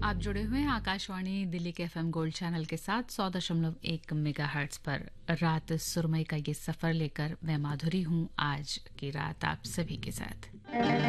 आप जुड़े हुए हैं आकाशवाणी दिल्ली के एफएम गोल्ड चैनल के साथ 100.1 मेगाहर्ट्ज पर। रात सुरमई का ये सफर लेकर मैं माधुरी हूँ आज की रात आप सभी के साथ।